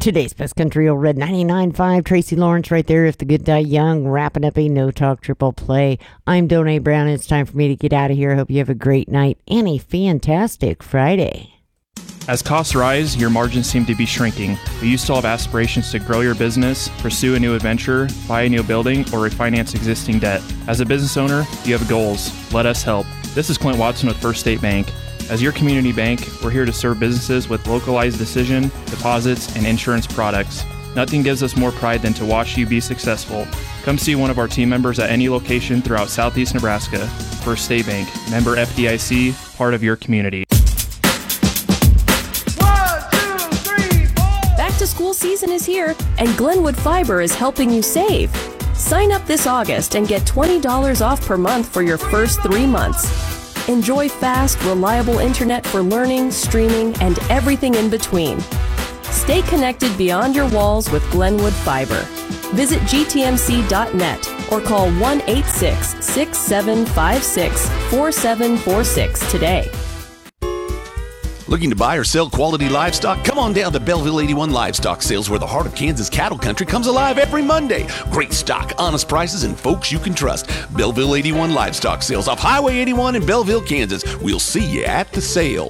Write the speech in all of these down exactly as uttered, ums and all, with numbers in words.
Today's Best Country Old Red ninety-nine point five. Tracy Lawrence right there. If the Good Die Young, wrapping up a No Talk Triple Play. I'm Donay Brown. It's time for me to get out of here. I hope you have a great night and a fantastic Friday. As costs rise, your margins seem to be shrinking, but you still have aspirations to grow your business, pursue a new adventure, buy a new building, or refinance existing debt. As a business owner, you have goals. Let us help. This is Clint Watson with First State Bank. As your community bank, we're here to serve businesses with localized decision, deposits, and insurance products. Nothing gives us more pride than to watch you be successful. Come see one of our team members at any location throughout Southeast Nebraska. First State Bank, member F D I C, part of your community. Back to school season is here, and Glenwood Fiber is helping you save. Sign up this August and get twenty dollars off per month for your first three months. Enjoy fast, reliable internet for learning, streaming, and everything in between. Stay connected beyond your walls with Glenwood Fiber. Visit G T M C dot net or call one eight six, six seven five six, four seven four six today. Looking to buy or sell quality livestock? Come on down to Belleville eighty-one Livestock Sales, where the heart of Kansas cattle country comes alive every Monday. Great stock, honest prices, and folks you can trust. Belleville eighty-one Livestock Sales off Highway eighty-one in Belleville, Kansas. We'll see you at the sale.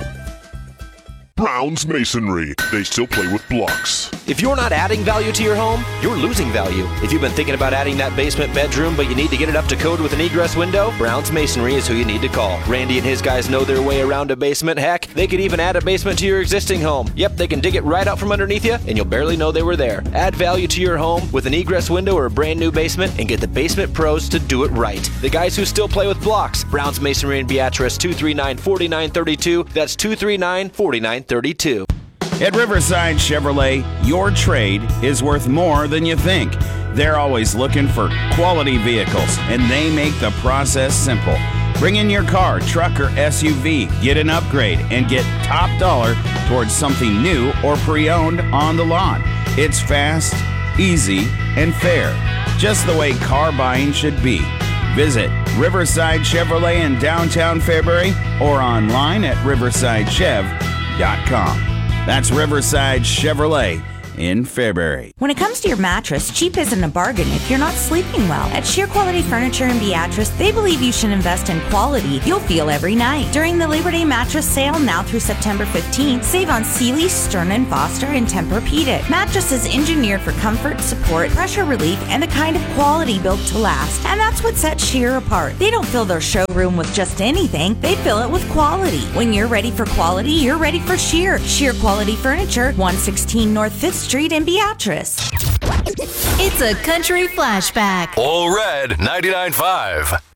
Brown's Masonry. They still play with blocks. If you're not adding value to your home, you're losing value. If you've been thinking about adding that basement bedroom, but you need to get it up to code with an egress window, Brown's Masonry is who you need to call. Randy and his guys know their way around a basement. Heck, they could even add a basement to your existing home. Yep, they can dig it right out from underneath you, and you'll barely know they were there. Add value to your home with an egress window or a brand new basement, and get the basement pros to do it right. The guys who still play with blocks. Brown's Masonry in Beatrice, two three nine, four nine three two. That's two three nine, four nine three two. At Riverside Chevrolet, your trade is worth more than you think. They're always looking for quality vehicles, and they make the process simple. Bring in your car, truck, or S U V, get an upgrade, and get top dollar towards something new or pre-owned on the lot. It's fast, easy, and fair, just the way car buying should be. Visit Riverside Chevrolet in downtown Fairbury or online at riverside chev dot com. That's Riverside Chevrolet in Fairbury. When it comes to your mattress, cheap isn't a bargain if you're not sleeping well. At Sheer Quality Furniture in Beatrice, they believe you should invest in quality you'll feel every night. During the Labor Day mattress sale now through September fifteenth, save on Sealy, Stearns and Foster, and Tempur-Pedic. Mattresses engineered for comfort, support, pressure relief, and the kind of quality built to last. And that's what sets Sheer apart. They don't fill their showroom with just anything, they fill it with quality. When you're ready for quality, you're ready for Sheer. Sheer Quality Furniture, one sixteen North fifth Street in Beatrice. It's a country flashback. All Red ninety-nine point five.